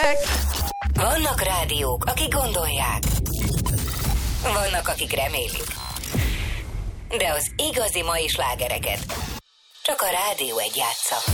slágerek. Vannak rádiók, akik gondolják. Vannak, akik remélik. De az igazi mai slágereket csak a Rádió 1 játsza.